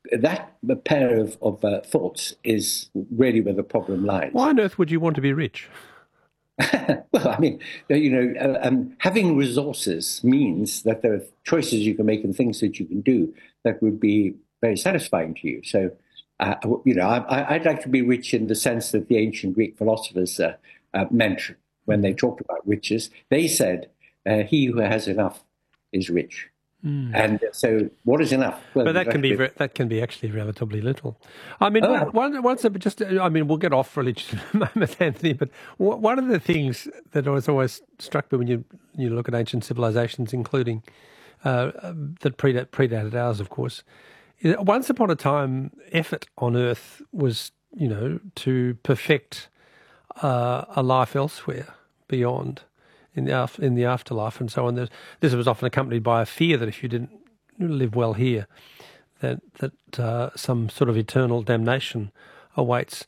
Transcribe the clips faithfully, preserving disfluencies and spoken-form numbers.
that pair of, of uh, thoughts is really where the problem lies. Why on earth would you want to be rich? Well, I mean, you know, uh, um, having resources means that there are choices you can make and things that you can do that would be very satisfying to you. So, uh, you know, I, I'd like to be rich in the sense that the ancient Greek philosophers uh, uh, meant when they talked about riches. They said, uh, he who has enough is rich. Mm. And so, what is enough? Well, but that can be re- that can be actually relatively little. I mean, oh, one, once just I mean, we'll get off religion in a moment, Anthony. But one of the things that has always struck me when you you look at ancient civilizations, including uh, that predate, predated ours, of course, is once upon a time, effort on Earth was, you know, to perfect uh, a life elsewhere beyond. In the, after, in the afterlife and so on. There's, this was often accompanied by a fear that if you didn't live well here, that that uh, some sort of eternal damnation awaits.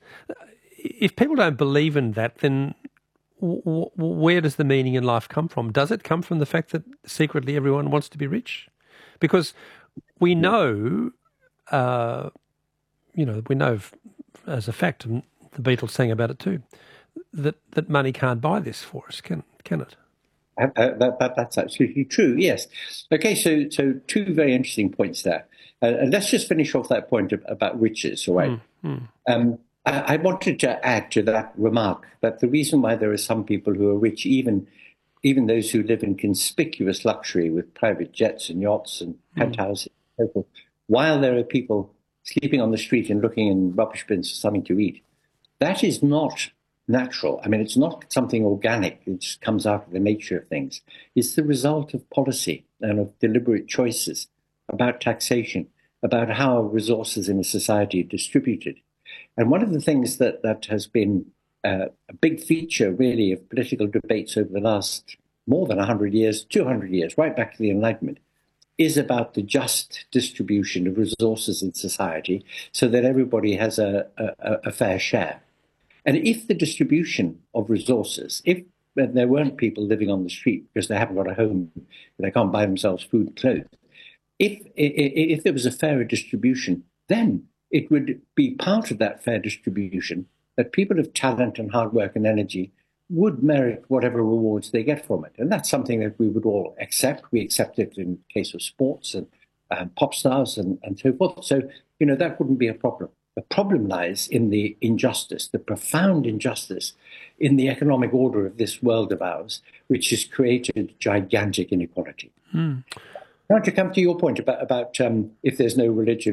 If people don't believe in that, then w- w- where does the meaning in life come from? Does it come from the fact that secretly everyone wants to be rich? Because we know, uh, you know, we know as a fact, and the Beatles sang about it too, that, that money can't buy this for us, can can it? Uh, that, that, that's absolutely true, yes. Okay, so so two very interesting points there. Uh, and let's just finish off that point about riches, all right? Mm, mm. Um, I, I wanted to add to that remark that the reason why there are some people who are rich, even even those who live in conspicuous luxury with private jets and yachts and penthouses, mm. and so forth, while there are people sleeping on the street and looking in rubbish bins for something to eat, that is not natural. I mean, it's not something organic. It just comes out of the nature of things. It's the result of policy and of deliberate choices about taxation, about how resources in a society are distributed. And one of the things that, that has been uh, a big feature, really, of political debates over the last more than one hundred years, two hundred years, right back to the Enlightenment, is about the just distribution of resources in society so that everybody has a, a, a fair share. And if the distribution of resources, if there weren't people living on the street because they haven't got a home, they can't buy themselves food and clothes, if, if, if there was a fairer distribution, then it would be part of that fair distribution that people of talent and hard work and energy would merit whatever rewards they get from it. And that's something that we would all accept. We accept it in the case of sports and um, pop stars and, and so forth. So, you know, that wouldn't be a problem. The problem lies in the injustice, the profound injustice in the economic order of this world of ours, which has created gigantic inequality. Mm. Now, to come to your point about, about um, if there's no religion,